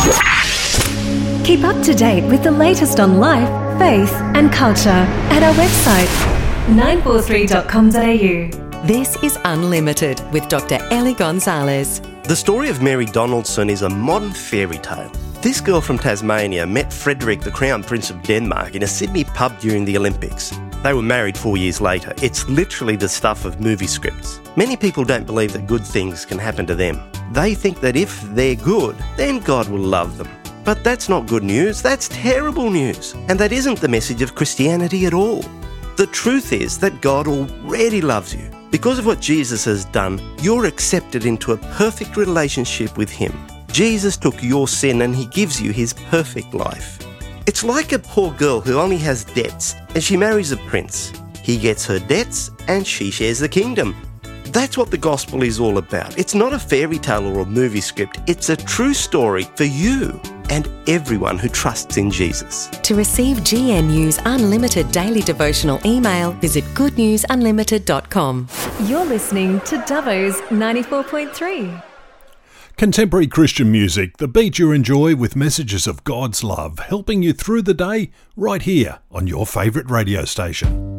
Keep up to date with the latest on life, faith and culture at our website 943.com.au. This is Unlimited with Dr. Ellie Gonzalez. The story of Mary Donaldson is a modern fairy tale. This girl from Tasmania met Frederick, the Crown Prince of Denmark, in a Sydney pub during the Olympics. They were married 4 years later. It's literally the stuff of movie scripts. Many people don't believe that good things can happen to them. They think that if they're good, then God will love them. But that's not good news, that's terrible news. And that isn't the message of Christianity at all. The truth is that God already loves you. Because of what Jesus has done, you're accepted into a perfect relationship with Him. Jesus took your sin and He gives you His perfect life. It's like a poor girl who only has debts and she marries a prince. He gets her debts and she shares the kingdom. That's what the gospel is all about. It's not a fairy tale or a movie script. It's a true story for you and everyone who trusts in Jesus. To receive GNU's Unlimited Daily Devotional email, visit goodnewsunlimited.com. You're listening to Dubbo's 94.3. Contemporary Christian music, the beat you enjoy with messages of God's love, helping you through the day right here on your favourite radio station.